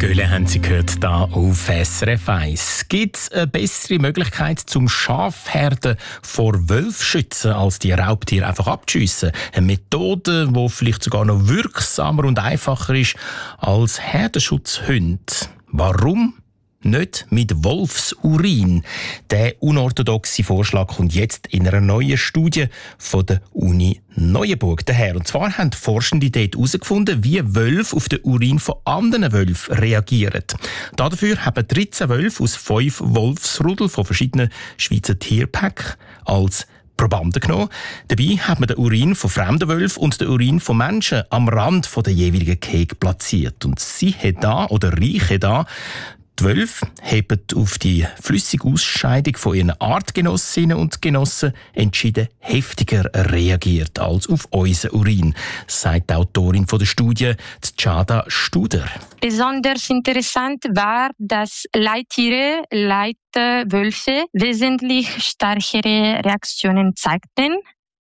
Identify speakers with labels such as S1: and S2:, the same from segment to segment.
S1: Göhle haben Sie gehört hier auf SRF 1. Gibt es eine bessere Möglichkeit zum Schafherden vor Wölfen schützen, als die Raubtiere einfach abzuschiessen? Eine Methode, die vielleicht sogar noch wirksamer und einfacher ist als Herdenschutzhunde. Warum nicht mit Wolfsurin? Der unorthodoxe Vorschlag kommt jetzt in einer neuen Studie von der Uni Neuenburg daher. Und zwar haben die Forschende dort herausgefunden, wie Wölfe auf den Urin von anderen Wölfen reagieren. Dafür haben 13 Wölfe aus 5 Wolfsrudel von verschiedenen Schweizer Tierparks als Probanden genommen. Dabei hat man den Urin von fremden Wölfen und den Urin von Menschen am Rand der jeweiligen Gehege platziert. Und sie hat da, oder riechen da, die Wölfe haben auf die flüssige Ausscheidung von ihren Artgenossinnen und Genossen entschieden heftiger reagiert als auf unseren Urin, sagt die Autorin der Studie, Chada Studer.
S2: Besonders interessant war, dass Leittiere, Leitwölfe wesentlich stärkere Reaktionen zeigten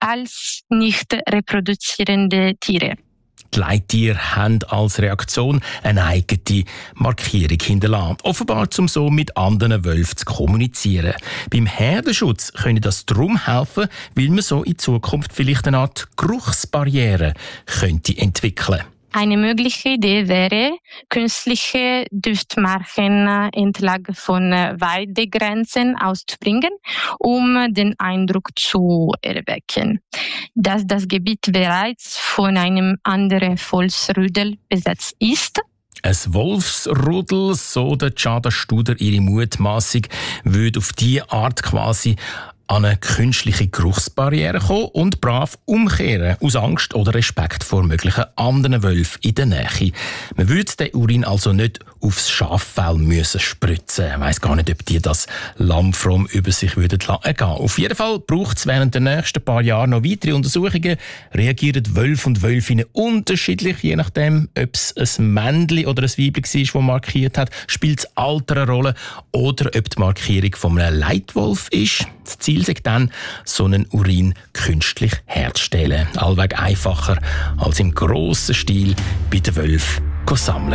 S2: als nicht reproduzierende Tiere.
S1: Die Leittiere haben als Reaktion eine eigene Markierung hinterlassen. Offenbar, um so mit anderen Wölfen zu kommunizieren. Beim Herdenschutz könnte das darum helfen, weil man so in Zukunft vielleicht eine Art Geruchsbarriere könnte entwickeln.
S2: Eine mögliche Idee wäre, künstliche Duftmarken entlang von Weidegrenzen auszubringen, um den Eindruck zu erwecken, dass das Gebiet bereits von einem anderen Wolfsrudel besetzt ist.
S1: Ein Wolfsrudel, so der Chada Studer ihre Mutmaßung, würde auf diese Art quasi an eine künstliche Geruchsbarriere kommen und brav umkehren, aus Angst oder Respekt vor möglichen anderen Wölfen in der Nähe. Man würde den Urin also nicht aufs Schaffell spritzen. Ich weiss gar nicht, ob die das lammfromm über sich ergehen würden. Auf jeden Fall braucht es während der nächsten paar Jahre noch weitere Untersuchungen. Reagieren Wölfe und Wölfinnen unterschiedlich, je nachdem, ob es ein Männchen oder ein Weibchen war, das markiert hat. Spielt das Alter eine Rolle oder ob die Markierung von einem Leitwolf ist? Das Ziel ist dann, so einen Urin künstlich herzustellen. Allweg einfacher als im grossen Stil bei den Wölfen sammeln.